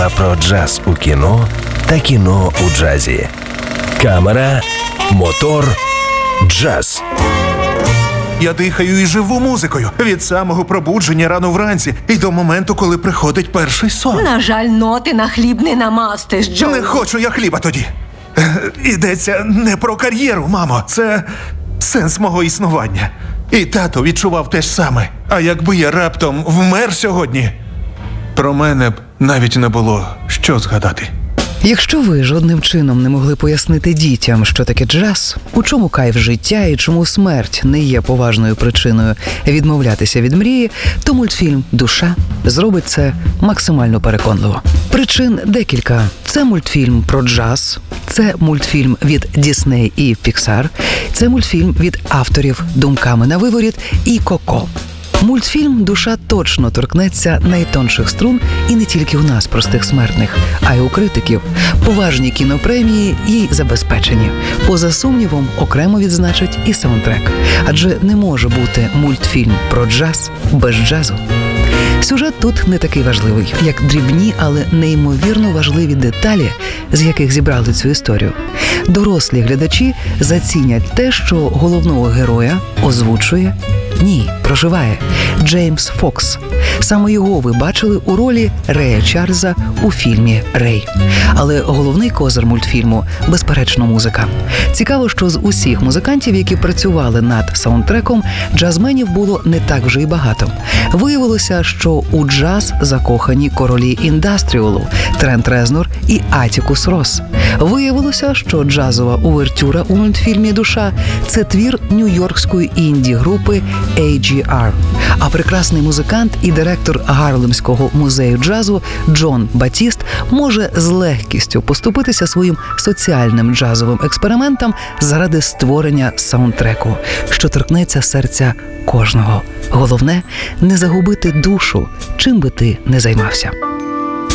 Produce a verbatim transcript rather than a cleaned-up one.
програма про джаз у кіно та кіно у джазі. Камера, мотор, джаз. Я дихаю і живу музикою від самого пробудження рано вранці і до моменту, коли приходить перший сон. На жаль, ноти на хліб не намастиш, Джо. Не хочу я хліба тоді. Е, Йдеться не про кар'єру, мамо. Це сенс мого існування. І тато відчував те ж саме. А якби я раптом вмер сьогодні, про мене б навіть не було що згадати. Якщо ви жодним чином не могли пояснити дітям, що таке джаз, у чому кайф життя і чому смерть не є поважною причиною відмовлятися від мрії, то мультфільм «Душа» зробить це максимально переконливо. Причин декілька. Це мультфільм про джаз, це мультфільм від Disney і Pixar, це мультфільм від авторів «Думками на виворіт» і «Коко». Мультфільм «Душа» точно торкнеться найтонших струн і не тільки у нас, простих смертних, а й у критиків. Поважні кінопремії їй забезпечені. Поза сумнівом, окремо відзначать і саундтрек. Адже не може бути мультфільм про джаз без джазу. Сюжет тут не такий важливий, як дрібні, але неймовірно важливі деталі, з яких зібрали цю історію. Дорослі глядачі зацінять те, що головного героя озвучує, ні, проживає Джеймс Фокс. Саме його ви бачили у ролі Рея Чарльза у фільмі «Рей». Але головний козир мультфільму – безперечно музика. Цікаво, що з усіх музикантів, які працювали над саундтреком, джазменів було не так вже й багато. Виявилося, що у джаз закохані королі індастріалу – Трент Резнор і Атікус Росс. Виявилося, що джазова увертюра у мультфільмі «Душа» – це твір нью-йоркської інді-групи ей джі ар. А прекрасний музикант і директор Гарлемського музею джазу Джон Батіст може з легкістю поступитися своїм соціальним джазовим експериментам заради створення саундтреку, що торкнеться серця кожного. Головне – не загубити душу, чим би ти не займався.